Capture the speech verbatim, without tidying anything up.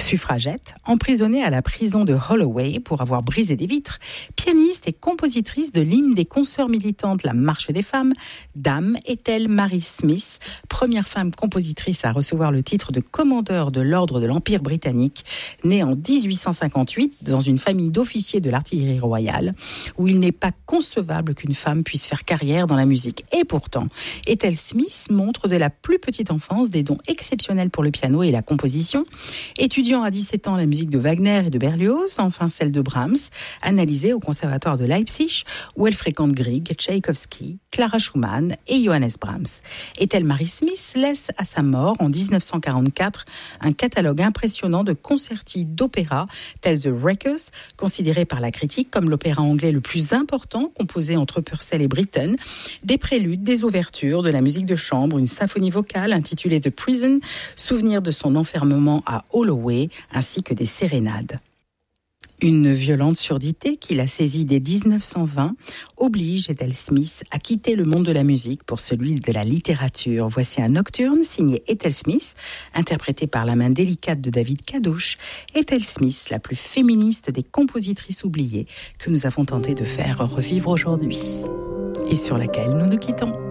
Suffragette, emprisonnée à la prison de Holloway pour avoir brisé des vitres, pianiste et compositrice de l'hymne des consoeurs militantes La Marche des femmes, Dame Ethel Mary Smith, première femme compositrice à recevoir le titre de commandeur de l'ordre de l'Empire britannique, née en dix-huit cent cinquante-huit dans une famille d'officiers de l'artillerie royale, où il n'est pas concevable qu'une femme puisse faire carrière dans la musique. Et pourtant, Ethel Smith montre dès la plus petite enfance des dons exceptionnels pour le piano et la composition, étudiant à dix-sept ans la musique de Wagner et de Berlioz, enfin celle de Brahms, analysée au conservatoire de Leipzig, où elle fréquente Grieg, Tchaïkovski, Clara Schumann et Johannes Brahms. Ethel Mary Smith laisse à sa mort en dix-neuf cent quarante-quatre un catalogue impressionnant de concerti d'opéra tels The Wreckers, considéré par la critique comme l'opéra anglais le plus important, composé entre Purcell et Britten, des préludes, des ouvertures, de la musique de chambre, une symphonie vocale intitulée The Prison, souvenir de son enfermement à Holloway, ainsi que des sérénades. Une violente surdité qui l'a saisie dès dix-neuf cent vingt oblige Ethel Smith à quitter le monde de la musique pour celui de la littérature. Voici un nocturne signé Ethel Smith, interprété par la main délicate de David Cadouche. Ethel Smith, la plus féministe des compositrices oubliées que nous avons tenté de faire revivre aujourd'hui et sur laquelle nous nous quittons.